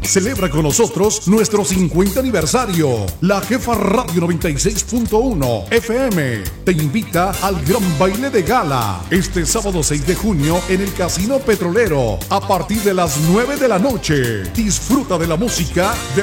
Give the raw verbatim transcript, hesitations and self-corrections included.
celebra con nosotros nuestro cincuenta aniversario. La Jefa Radio noventa y seis punto uno F M te invita al gran baile de gala este sábado seis de junio en el Casino Petrolero a partir de las nueve de la noche. Disfruta de la música de